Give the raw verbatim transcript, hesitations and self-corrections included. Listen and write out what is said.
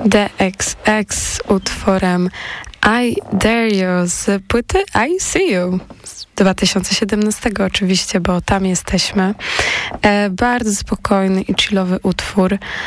The X X utworem I Dare You z płyty I See You z dwa tysiące siedemnastego oczywiście, bo tam jesteśmy. E, bardzo spokojny i chillowy utwór.